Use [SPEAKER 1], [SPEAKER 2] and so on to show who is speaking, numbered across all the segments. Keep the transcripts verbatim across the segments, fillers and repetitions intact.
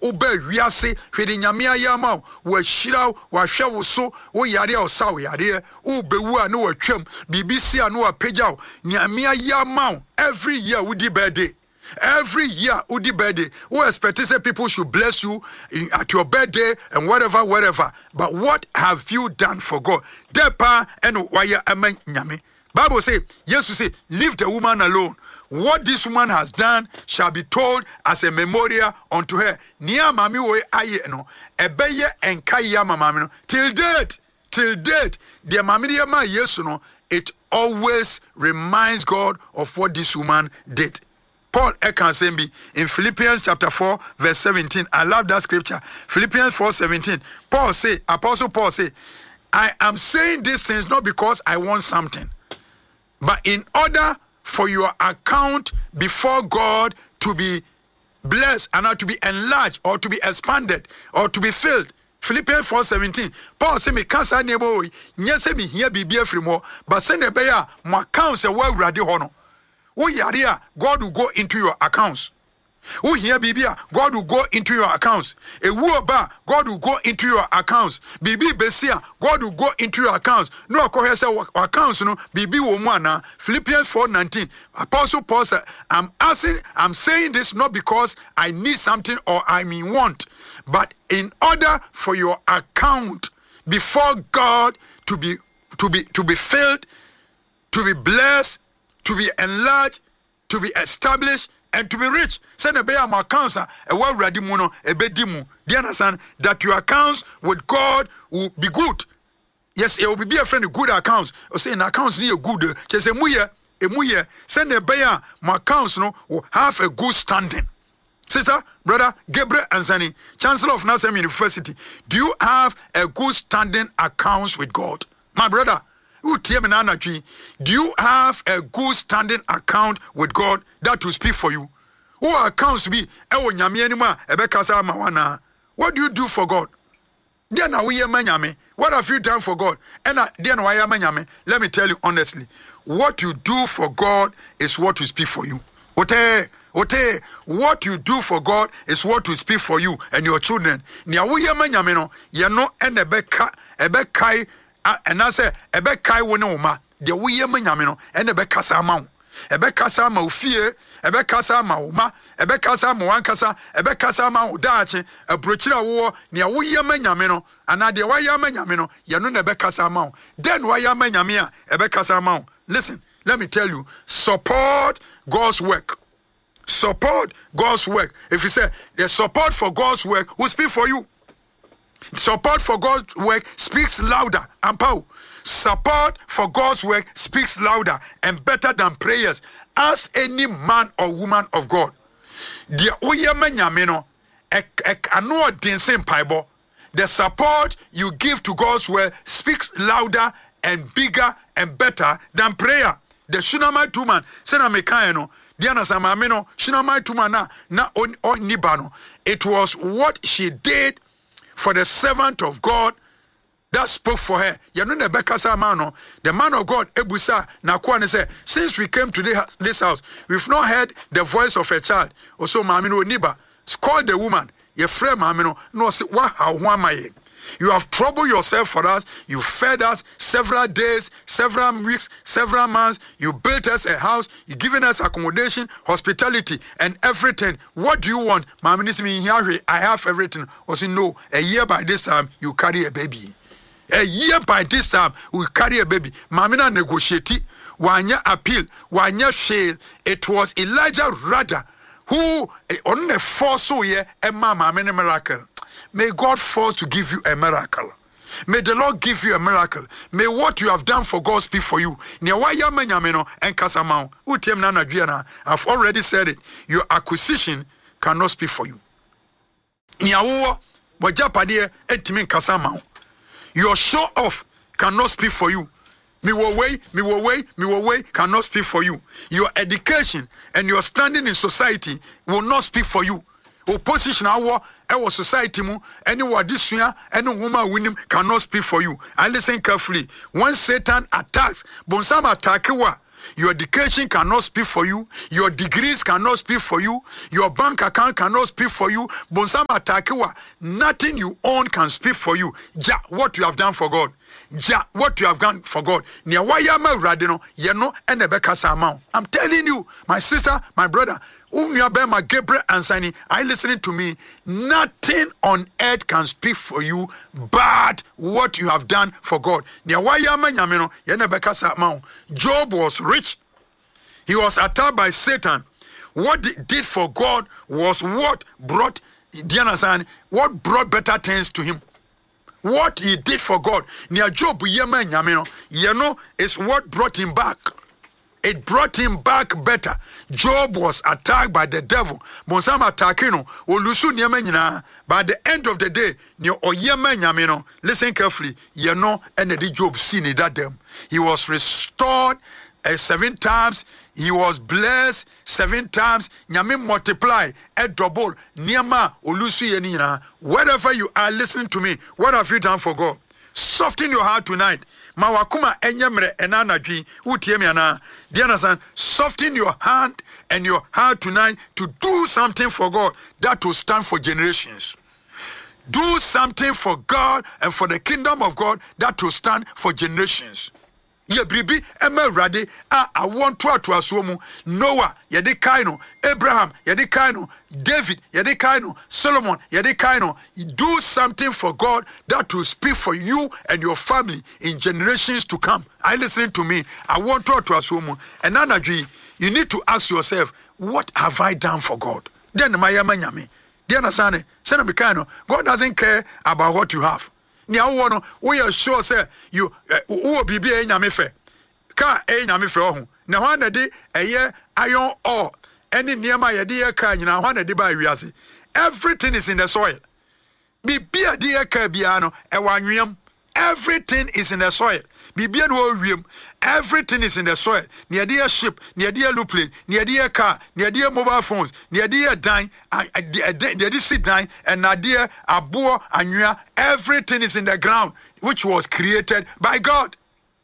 [SPEAKER 1] oba wiase hwede nyame ayama wo ahira wo ahwe wo so wo yare o sa wo yare wo bewu a no watwam bibisi a no apagyaw nyame ayama every year wo di birthday. Every year, Udi birthday, who expect to say people should bless you at your birthday and whatever, whatever. But what have you done for God? Depa and waya amen nyame. Bible say, Jesus say, leave the woman alone. What this woman has done shall be told as a memorial unto her. Nia mami we aye no, ebeye enkaya mama no. Till date, till date, the mami ma yesu no. It always reminds God of what this woman did. Paul Ekansembi in Philippians chapter four verse seventeen. I love that scripture. Philippians four seventeen. Paul say, Apostle Paul say, I am saying these things not because I want something, but in order for your account before God to be blessed and not to be enlarged or to be expanded or to be filled. Philippians four seventeen. Paul say me cancer nebo nyese me here be be free more, but send a bear my accounts a well ready hono. Oh, yeah, God will go into your accounts. Oh, here, Bibia, God will go into your accounts. A wooba, God will go into your accounts. Bibi Besia, God will go into your accounts. No, cohesive accounts, no, Bibi Womana, Philippians four nineteen. Apostle Paul said, I'm asking, I'm saying this not because I need something or I mean want, but in order for your account before God to be to be to be filled, to be blessed, to be enlarged, to be established, and to be rich. Send a bear my accounts, a well ready mono, a bedimu. Do you understand that your accounts with God will be good? Yes, it will be a friend of good accounts. Or saying accounts need a good. Just a muye, a muye. Send a bear my accounts no will have a good standing. Sister, brother, Gabriel Anzani, Chancellor of Nassau University, do you have a good standing accounts with God? My brother, do you have a good standing account with God that will speak for you? Who accounts be? What do you do for God? What have you done for God? Let me tell you honestly, what you do for God is what will speak for you. Ote, ote, what you do for God is what will speak for you and your children. And I say, Ebe kai wone uma, de wuye manyame no, ene be kasa ma wo. Ebe kasa ma ofie, ebe kasa ma uma, ebe kasa ma wankasa, ebe kasa ma odaache, abrochira wo, ne wuye manyame no, ana de waya manyame no, ye no ne be kasa ma wo. Then waya manyame a, ebe kasa ma wo. Listen, let me tell you, support God's work. Support God's work. If you say, the support for God's work will speak for you. Support for God's work speaks louder and power. Support for God's work speaks louder and better than prayers. As any man or woman of God, the the support you give to God's work speaks louder and bigger and better than prayer. The Shunammite woman said, "Amekano, Diana Samameno, Shunammite woman na na on nibano." It was what she did for the servant of God that spoke for her. You know the Bekasa mano, the man of God, Ebusa, Nakwane said, since we came to this house, we've not heard the voice of a child. Also, Mamino Niba, call the woman, your friend Mamino, no, say, what, how am I? You have troubled yourself for us. You fed us several days, several weeks, several months. You built us a house. You given us accommodation, hospitality, and everything. What do you want? I have everything. I say, no, a year by this time, you carry a baby. A year by this time, we carry a baby. Mamina negotiate. Wanya appeal. Wanya fail. It was Elijah rather who on the force so yeah, and mama, miracle. May God force to give you a miracle. May the Lord give you a miracle. May what you have done for God speak for you. I've already said it. Your acquisition cannot speak for you. Your show off cannot speak for you. Me will way, me will way, me will way cannot speak for you. Your education and your standing in society will not speak for you. Opposition our our society mu anyone this year any woman winning cannot speak for you. And listen carefully. When Satan attacks, bonsam attack wa Your education cannot speak for you. Your degrees cannot speak for you. Your bank account cannot speak for you. Bonsama takewa, nothing you own can speak for you. Ja, what you have done for God. Ja, what you have done for God. Nia wayama radino, yeno enebeka sama. I'm telling you, my sister, my brother, my Gabriel Ansani, are you listening to me? Nothing on earth can speak for you but what you have done for God. Job was rich. He was attacked by Satan. What he did for God was what brought what brought better things to him. What he did for God, Job is what brought him back. It brought him back better. Job was attacked by the devil. Bonsama attackino, olusu nyamenyina. By the end of the day, ni oyema nyameno. Listen carefully. You know, and the Job seen it that them. He was restored uh, seven times. He was blessed seven times. Nyame multiply a double. Niama olusu yenina. Wherever you are listening to me, what have you done for God? Soften your heart tonight. Mawakuma enyemre enanajwi utiemiana. Do you understand? Soften your hand and your heart tonight to do something for God that will stand for generations. Do something for God and for the kingdom of God that will stand for generations. Yebribi emerade a I want to to asuomu Noah yede kaino, Abraham yede kaino, David yede kaino, Solomon yede kaino. Do something for God that will speak for you and your family in generations to come. Are you listening to me? I want to to asuomu. And Anadri, you need to ask yourself, what have I done for God? Then my yamanyami. Do you understand? God doesn't care about what you have. Nia wono we are sure say you wo bibi e nyame fe ka e nyame fe ohu na ho na de eye iron ore any niema ye de ka nyina ho na de ba wiase. Everything is in the soil. Bibi a de ka bia no e wanwem. Everything is in the soil. Bibi no wiem. Everything is in the soil. Near dear ship, near dear aeroplane, near dear car, near dear mobile phones, near dear dine, near dear sit dine, and near dear abo anua. Everything is in the ground, which was created by God.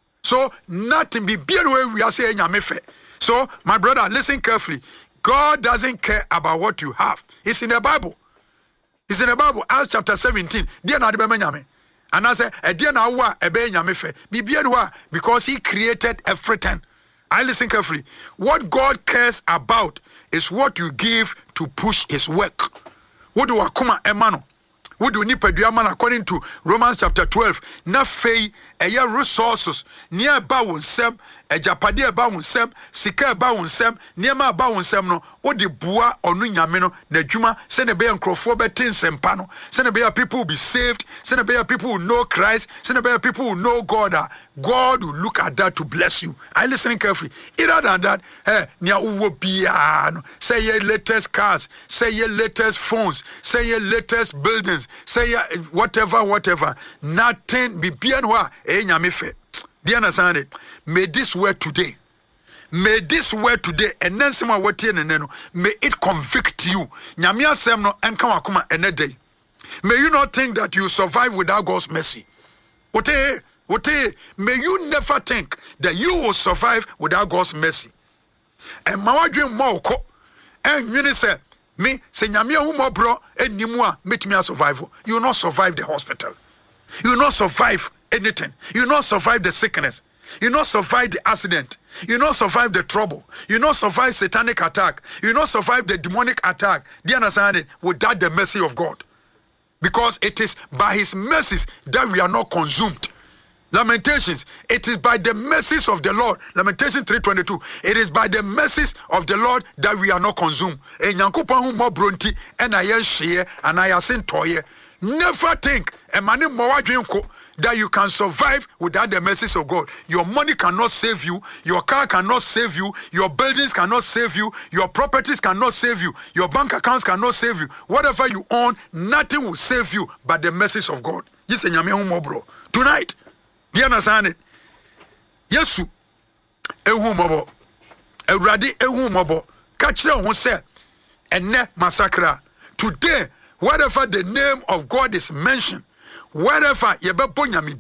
[SPEAKER 1] So nothing be beer way we are saying yamefe. So my brother, listen carefully. God doesn't care about what you have. It's in the Bible. It's in the Bible. Acts chapter seventeen. Dear Nadibeme. And I say, a dear now, a bay yamefe, be because he created everything. I listen carefully. What God cares about is what you give to push his work. What do I come emano? What do you need according to Romans chapter twelve? Na fei eya resources near bawon sem, a japade bawon sem, sika bawon sem, niema bawon sem no, o de bua onu nyameno, na juma, send a bay and crofo tin sempano, send a bay people will be saved, send a bay people who know Christ, send a bay people who know God. God will look at that to bless you. I listening carefully. Either than that, hey, nia uwo piano, say ye latest cars, say ye latest phones, say ye latest buildings. Say whatever, whatever. Nothing be pianwa e nyame. Do you understand it? May this word today, may this word today, and then some what may it convict you. Nyamia semno enka wakuma ene day. May you not think that you survive without God's mercy. Ote, ote, may you never think that you will survive without God's mercy. And mawadwe moko, and you say. Me, say nyamia humo bro, and nimua, make me a survival. You will not survive the hospital. You will not survive anything. You will not survive the sickness. You will not survive the accident. You will not survive the trouble. You will not survive satanic attack. You will not survive the demonic attack. Do you understand it? Without the mercy of God. Because it is by his mercies that we are not consumed. Lamentations, it is by the mercies of the Lord. Lamentation three twenty-two. It is by the mercies of the Lord that we are not consumed. Never think that you can survive without the mercies of God. Your money cannot save you. Your car cannot save you. Your buildings cannot save you. Your properties cannot save you. Your bank accounts cannot save you. Whatever you own, nothing will save you but the mercies of God. Tonight, do you understand it? Yesu, ehu mobo, Euradi ehu mobo, kachira who say, and ne massacre. Today, wherever the name of God is mentioned, wherever yebe bonyamidi,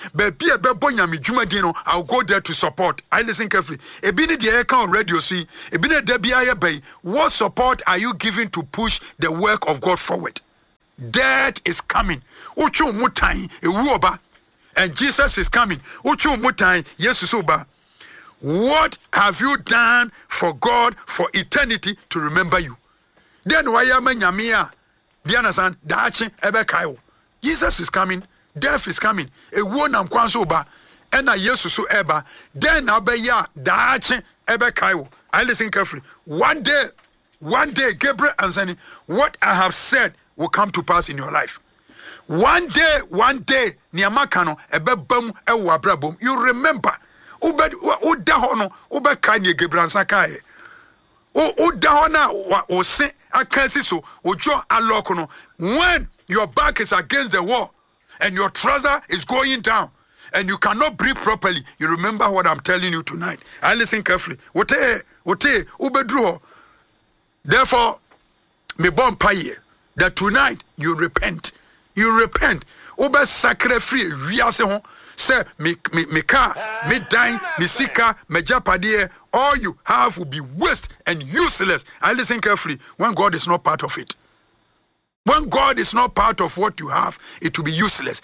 [SPEAKER 1] Baby a bebo nyame dwuma din no, I'll go there to support. I listen carefully. Ebi ni the account radio see. Ebi na debi aye bay. What support are you giving to push the work of God forward? Death is coming. Uchu mutai ewu oba. And Jesus is coming. Uchu mutai Jesus oba. What have you done for God for eternity to remember you? Then why am I nyamia? Dianasan dachi ebe kayo. Jesus is coming. Death is coming. A wonam kwanso ba. Ena Jesus so eba. Then abeya dachi ebe kayo. I listen carefully. One day, one day, Gabriel answering, what I have said will come to pass in your life. One day, one day, niamakano ebe bam ewa brabom. You remember. Ube uda hono ube kanye Gabriel ansakaye. O uda hona wa ose akansi so ojo alokono. When your back is against the wall and your trouser is going down and you cannot breathe properly, you remember what I'm telling you tonight. I listen carefully. Wote wote ubedruho. Therefore, me bon paye that tonight you repent. You repent. Ube sacre free riase ho. Say me me me car, me dine, me sika, me japadie. All you have will be waste and useless. I listen carefully. When God is not part of it. When God is not part of what you have, it will be useless.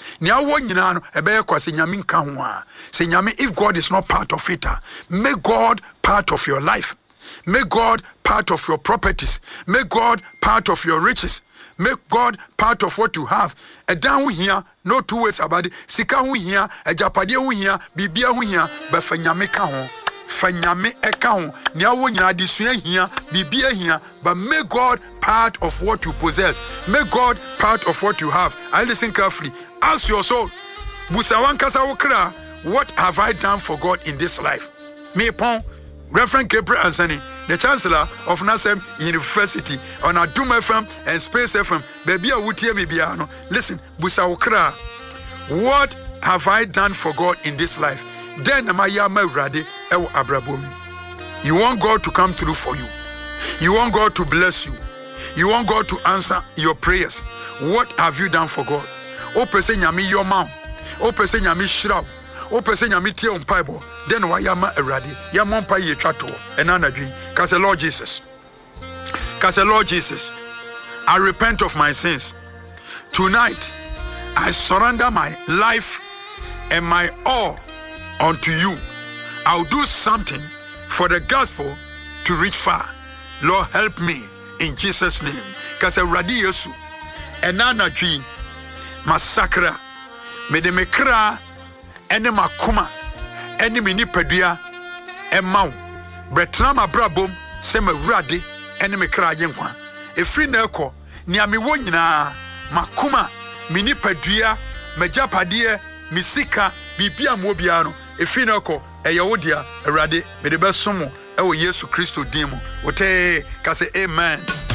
[SPEAKER 1] If God is not part of it, make God part of your life. Make God part of your properties. Make God part of your riches. Make God part of what you have. A down here, no two ways about it. Sika here, a japadia here, bibia here, but fanyame kahon. Fanyame ekahon. Niawo nyina disue here, bibia here, but make God part of what you possess. Make God part of what you have. I listen carefully. Ask your soul, Busawan kasa wokra, what have I done for God in this life? Me pon, Reverend Gabriel Ansani, the Chancellor of Nasem University, on Adum F M and Space F M. Baby, I would hear me biano. Listen, Busawokra, what have I done for God in this life? Then Amayama Rade El Abrabomi. You want God to come through for you. You want God to bless you. You want God to answer your prayers. What have you done for God? O pese nyami your mouth. O pese nyami shraw. O pese nyami tie on Bible. Then why yama eradi? Yama pa ye chato. Enanadwi. Cause the Lord Jesus. Cause the Lord Jesus. I repent of my sins. Tonight, I surrender my life and my all unto you. I'll do something for the gospel to reach far. Lord, help me in Jesus' name. Cause eradi Yesu. Enanadwi. Masakra. Me de mekra ene makuma. Eni mini pedua emau bretra ma brabom se ma wurade eni me kra yenkwa efri na ekọ ni ame wo nyina makuma mini pedua majapade misika bibia mo bia no efri na ekọ eye wo dia awurade me de besomo e wo Yesu Kristo din mu wote ka se amen.